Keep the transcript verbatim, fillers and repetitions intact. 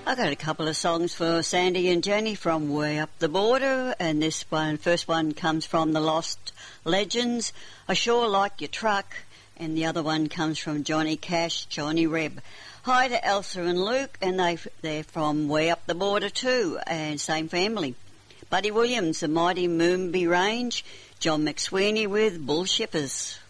I got a couple of songs for Sandy and Jenny from Way Up the Border, and this one, first one comes from The Lost Legends, I Sure Like Your Truck, and the other one comes from Johnny Cash, Johnny Reb. Hi to Elsa and Luke, and they, they're from Way Up the Border too, and same family. Buddy Williams, The Mighty Moonbee Range, John McSweeney with Bull Shippers.